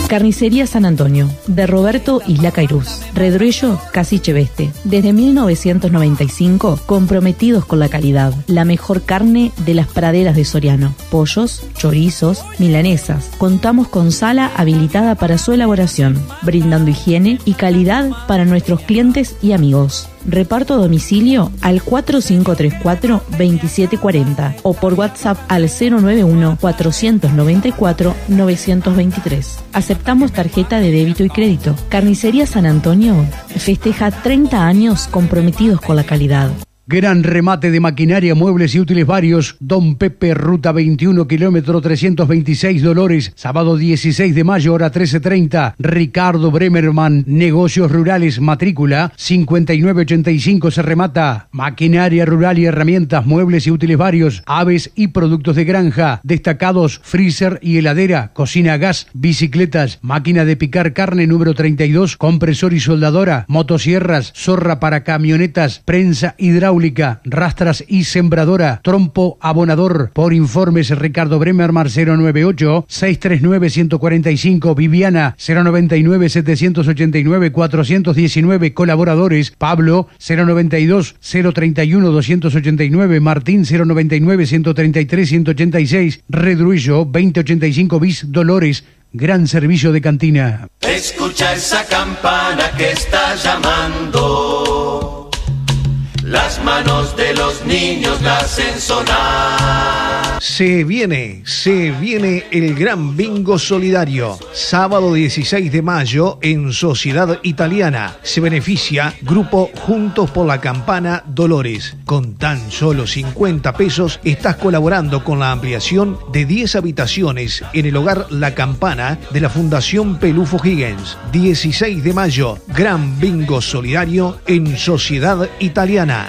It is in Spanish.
Carnicería San Antonio, de Roberto Isla Cairuz. Redruello, Casiche Veste. Desde 1995, comprometidos con la calidad. La mejor carne de las praderas de Soriano. Pollos, chorizos, milanesas. Contamos con sala habilitada para su elaboración, brindando higiene y calidad para nuestros clientes y amigos. Reparto a domicilio al 4534-2740 o por WhatsApp al 091-494-923. Aceptamos tarjeta de débito y crédito. Carnicería San Antonio festeja 30 años comprometidos con la calidad. Gran remate de maquinaria, muebles y útiles varios. Don Pepe, ruta 21, kilómetro 326, Dolores. Sábado 16 de mayo, hora 13:30. Ricardo Bremerman, negocios rurales, matrícula 5985. Se remata. Maquinaria rural y herramientas, muebles y útiles varios. Aves y productos de granja. Destacados, freezer y heladera. Cocina a gas, bicicletas. Máquina de picar carne número 32. Compresor y soldadora. Motosierras, zorra para camionetas. Prensa hidráulica. Rastras y sembradora, trompo abonador. Por informes, Ricardo Bremerman 098-639-145, Viviana 099-789-419, colaboradores, Pablo 092-031-289, Martín 099-133-186, Redruello 2085 bis, Dolores. Gran servicio de cantina. Escucha esa campana que está llamando. Las manos de los niños la hacen sonar. Se viene el gran bingo solidario. Sábado 16 de mayo en Sociedad Italiana. Se beneficia Grupo Juntos por la Campana Dolores. Con tan solo 50 pesos estás colaborando con la ampliación de 10 habitaciones en el hogar La Campana de la Fundación Pelufo Higgins. 16 de mayo, gran bingo solidario en Sociedad Italiana.